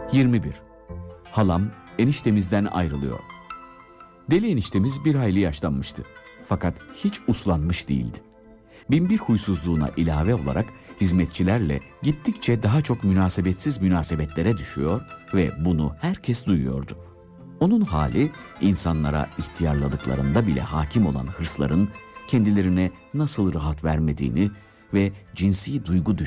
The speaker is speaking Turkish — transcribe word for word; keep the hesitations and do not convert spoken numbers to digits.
yirmi bir. Halam eniştemizden ayrılıyor. Deli eniştemiz bir hayli yaşlanmıştı. Fakat hiç uslanmış değildi. Binbir huysuzluğuna ilave olarak hizmetçilerle gittikçe daha çok münasebetsiz münasebetlere düşüyor ve bunu herkes duyuyordu. Onun hali insanlara ihtiyarladıklarında bile hakim olan hırsların kendilerine nasıl rahat vermediğini ve cinsi duygu